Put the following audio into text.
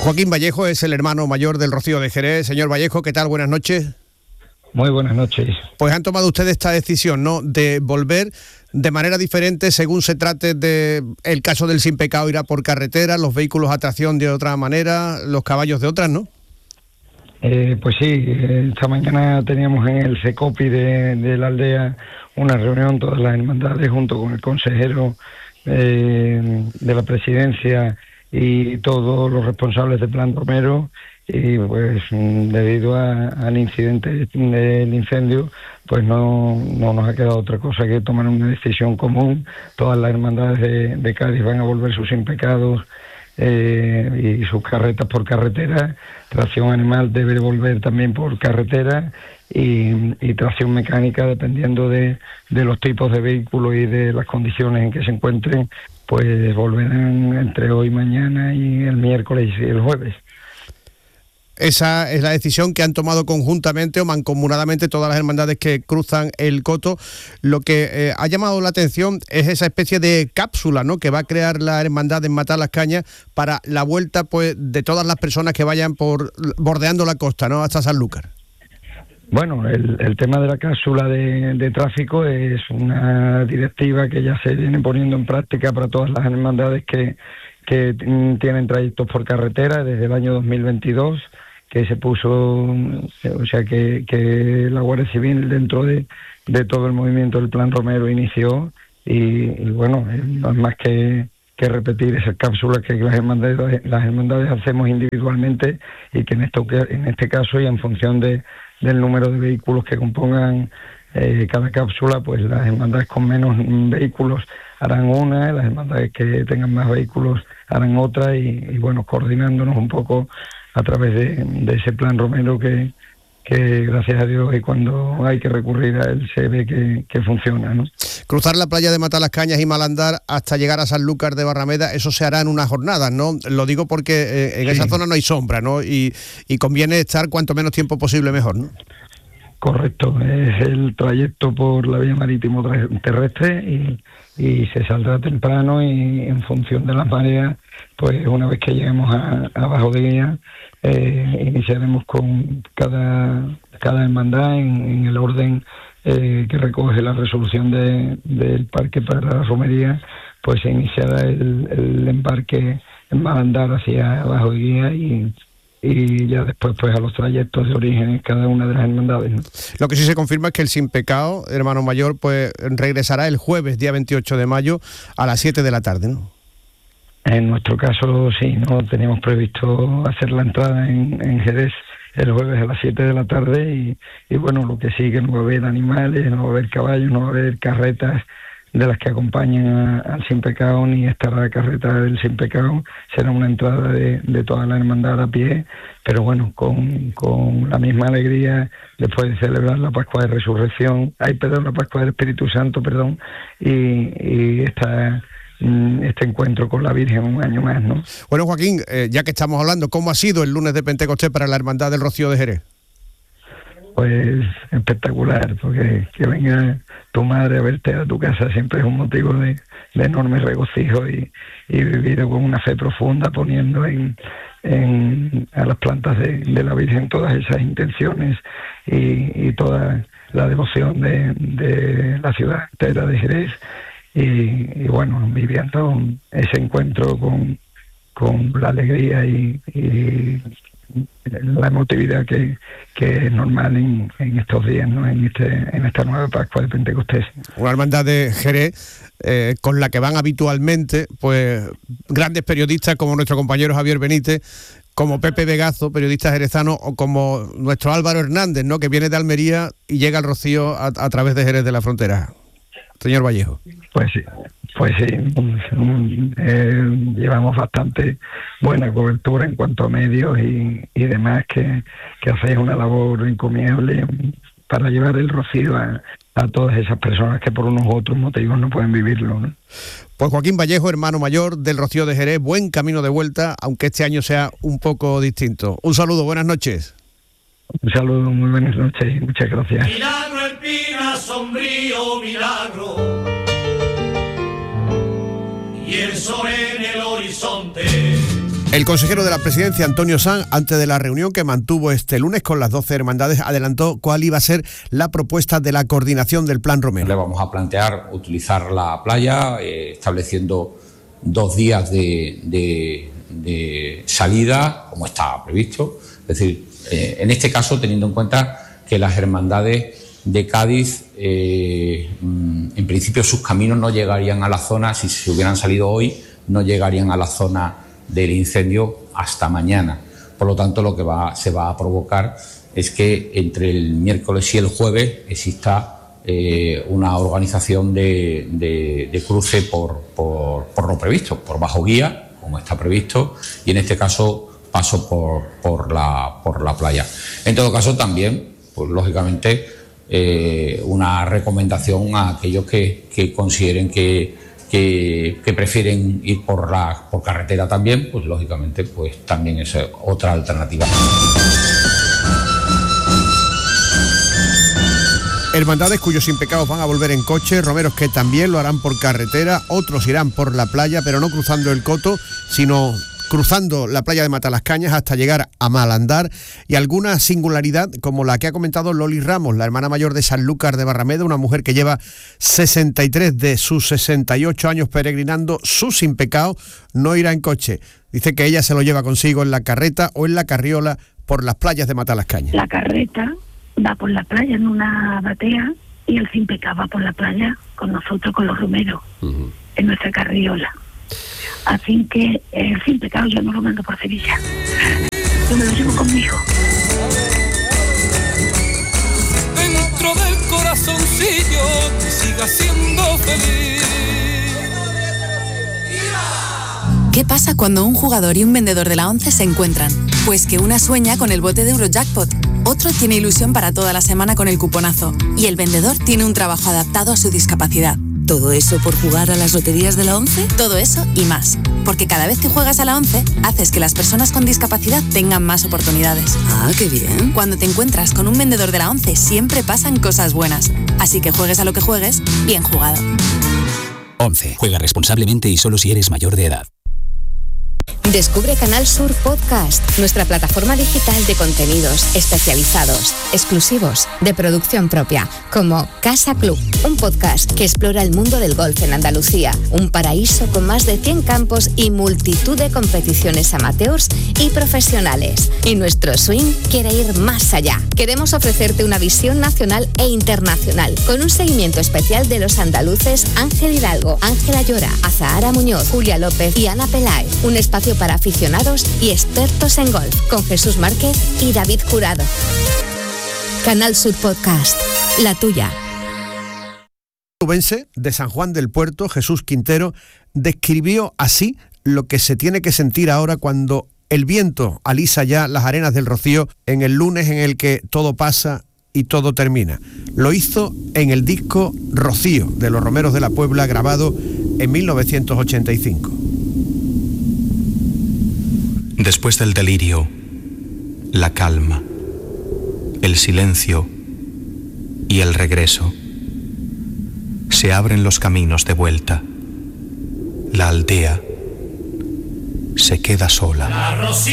Joaquín Vallejo es el hermano mayor del Rocío de Jerez. Señor Vallejo, ¿qué tal? Buenas noches. Muy buenas noches. Pues han tomado ustedes esta decisión, ¿no?, de volver de manera diferente según se trate de el caso del Sin Pecado, irá por carretera, los vehículos a tracción de otra manera, los caballos de otras, ¿no? Pues sí, esta mañana teníamos en el CECOPI de la aldea una reunión, todas las hermandades, junto con el consejero de la presidencia y todos los responsables de Plan Romero, y pues debido al incidente del incendio, pues no nos ha quedado otra cosa que tomar una decisión común. Todas las hermandades de Cádiz van a volver sus Sin Pecados y sus carretas por carretera. Tracción animal debe volver también por carretera y tracción mecánica, dependiendo de los tipos de vehículos y de las condiciones en que se encuentren, pues volverán entre hoy, mañana y el miércoles y el jueves. Esa es la decisión que han tomado conjuntamente o mancomunadamente todas las hermandades que cruzan el Coto. Lo que ha llamado la atención es esa especie de cápsula, ¿no?, que va a crear la hermandad en Matalascañas para la vuelta, pues, de todas las personas que vayan bordeando la costa, ¿no?, hasta Sanlúcar. Bueno, el tema de la cápsula de tráfico es una directiva que ya se viene poniendo en práctica para todas las hermandades que tienen trayectos por carretera desde el año 2022, que se puso, o sea, que la Guardia Civil, dentro de todo el movimiento del Plan Romero, inició, y bueno, no es más que repetir esas cápsulas que las hermandades hacemos individualmente, y que en este caso, y en función del número de vehículos que compongan cada cápsula, pues las hermandades con menos vehículos harán una, las hermandades que tengan más vehículos harán otra, y bueno, coordinándonos un poco a través de ese Plan Romero que gracias a Dios, y cuando hay que recurrir a él se ve que funciona, ¿no? Cruzar la playa de Matalascañas y Malandar hasta llegar a Sanlúcar de Barrameda, eso se hará en unas jornadas, ¿no? Lo digo porque en esa zona no hay sombra, ¿no? Y conviene estar cuanto menos tiempo posible mejor, ¿no? Correcto, es el trayecto por la vía marítimo terrestre, y se saldrá temprano, y en función de las mareas, pues una vez que lleguemos a Bajo de Guía, iniciaremos con cada hermandad en el orden que recoge la resolución del parque para la romería. Pues se iniciará el embarque en Malandar hacia Bajo de Guía, y ya después pues a los trayectos de origen en cada una de las hermandades, ¿no? Lo que sí se confirma es que el Sin Pecado, hermano mayor, pues regresará el jueves, día 28 de mayo, a las 7 de la tarde, ¿no? En nuestro caso sí, no teníamos previsto hacer la entrada en Jerez el jueves a las 7 de la tarde, y bueno, lo que sí, que no va a haber animales, no va a haber caballos, no va a haber carretas de las que acompañan al Sin Pecado, ni estará la carreta del Sin Pecado. Será una entrada de toda la hermandad a pie, pero bueno, con la misma alegría, después de celebrar la Pascua de Resurrección, la Pascua del Espíritu Santo, y este encuentro con la Virgen un año más, ¿no? Bueno, Joaquín, ya que estamos hablando, ¿cómo ha sido el lunes de Pentecostés para la hermandad del Rocío de Jerez? Pues espectacular, porque que venga tu madre a verte a tu casa siempre es un motivo de enorme regocijo, y vivido con una fe profunda, poniendo a las plantas de la Virgen todas esas intenciones y toda la devoción de la ciudad entera de Jerez, y bueno, viviendo ese encuentro con la alegría y la emotividad que es normal en estos días, ¿no?, en esta nueva Pascua de Pentecostés. Una hermandad de Jerez con la que van habitualmente pues grandes periodistas como nuestro compañero Javier Benítez, como Pepe Vegazo, periodista jerezano, o como nuestro Álvaro Hernández, ¿no?, que viene de Almería y llega al Rocío a través de Jerez de la Frontera. Señor Vallejo. Pues sí, llevamos bastante buena cobertura en cuanto a medios y demás, que hacéis una labor encomiable para llevar el Rocío a todas esas personas que por unos u otros motivos no pueden vivirlo, ¿no? Pues Joaquín Vallejo, hermano mayor del Rocío de Jerez, buen camino de vuelta, aunque este año sea un poco distinto. Un saludo, buenas noches. Un saludo, muy buenas noches y muchas gracias. Milagro el Pina, sombrío milagro, y el sol en el horizonte. El consejero de la Presidencia, Antonio Sanz, antes de la reunión que mantuvo este lunes con las 12 hermandades, adelantó cuál iba a ser la propuesta de la coordinación del Plan Romero. Le vamos a plantear utilizar la playa, estableciendo 2 días de salida, como está previsto. Es decir, en este caso, teniendo en cuenta que las hermandades de Cádiz, en principio sus caminos no llegarían a la zona, si se hubieran salido hoy, no llegarían a la zona del incendio hasta mañana. Por lo tanto, lo que se va a provocar es que entre el miércoles y el jueves exista una organización de cruce por lo previsto, por bajo guía, como está previsto, y en este caso paso por la playa. En todo caso, también, pues lógicamente, una recomendación a aquellos que consideren que prefieren ir por carretera también, pues lógicamente pues también es otra alternativa. Hermandades cuyos impecados van a volver en coche, romeros que también lo harán por carretera, otros irán por la playa, pero no cruzando el Coto, sino cruzando la playa de Matalascañas hasta llegar a Malandar, y alguna singularidad como la que ha comentado Loli Ramos, la hermana mayor de Sanlúcar de Barrameda, una mujer que lleva 63 de sus 68 años peregrinando, sus impecados, no irá en coche. Dice que ella se lo lleva consigo en la carreta o en la carriola por las playas de Matalascañas. La carreta va por la playa en una batea y el impecado va por la playa con nosotros, con los romeros, en nuestra carriola. Así que el sin pecado yo no lo mando por Sevilla, yo me lo llevo conmigo. Dentro del corazoncillo que siga siendo feliz. ¿Qué pasa cuando un jugador y un vendedor de la 11 se encuentran? Pues que una sueña con el bote de Eurojackpot, otro tiene ilusión para toda la semana con el cuponazo y el vendedor tiene un trabajo adaptado a su discapacidad. ¿Todo eso por jugar a las loterías de la 11? Todo eso y más. Porque cada vez que juegas a la 11, haces que las personas con discapacidad tengan más oportunidades. Ah, qué bien. Cuando te encuentras con un vendedor de la 11, siempre pasan cosas buenas. Así que juegues a lo que juegues, bien jugado. 11. Juega responsablemente y solo si eres mayor de edad. Descubre Canal Sur Podcast, nuestra plataforma digital de contenidos especializados, exclusivos, de producción propia, como Casa Club, un podcast que explora el mundo del golf en Andalucía, un paraíso con más de 100 campos y multitud de competiciones amateurs y profesionales. Y nuestro swing quiere ir más allá. Queremos ofrecerte una visión nacional e internacional, con un seguimiento especial de los andaluces Ángel Hidalgo, Ángela Llora, Azahara Muñoz, Julia López y Ana Peláez. Un espacio para aficionados y expertos en golf, con Jesús Márquez y David Jurado. Canal Sur Podcast, la tuya. Ubense de San Juan del Puerto, Jesús Quintero, describió así lo que se tiene que sentir ahora cuando el viento alisa ya las arenas del Rocío en el lunes en el que todo pasa y todo termina. Lo hizo en el disco Rocío de los Romeros de la Puebla, grabado en 1985. Después del delirio, la calma, el silencio y el regreso. Se abren los caminos de vuelta. La aldea se queda sola.